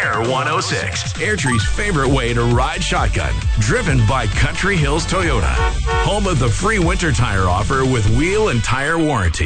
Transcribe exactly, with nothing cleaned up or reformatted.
Air one oh six, Airtree's favorite way to ride shotgun. Driven by Country Hills Toyota. Home of the free winter tire offer with wheel and tire warranty.